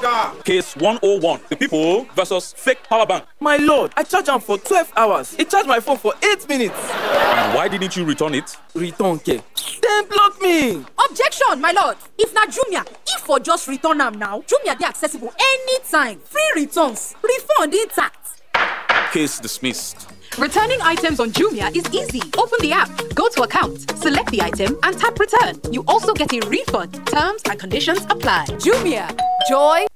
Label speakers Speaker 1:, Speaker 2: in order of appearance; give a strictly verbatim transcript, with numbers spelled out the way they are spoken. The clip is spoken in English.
Speaker 1: Master.
Speaker 2: Case one oh one. The people versus fake power bank.
Speaker 3: My lord, I charged am for twelve hours. It charged my phone for eight minutes.
Speaker 2: And why didn't you return it?
Speaker 3: Return care. Dem block me.
Speaker 4: Objection, my lord. If na Jumia, if for just return am now, Jumia dey accessible anytime. Free returns, refund intact.
Speaker 2: Case dismissed.
Speaker 5: Returning items on Jumia is easy. Open the app, go to account, select the item, and tap return. You also get a refund. Terms and conditions apply.
Speaker 4: Jumia, joy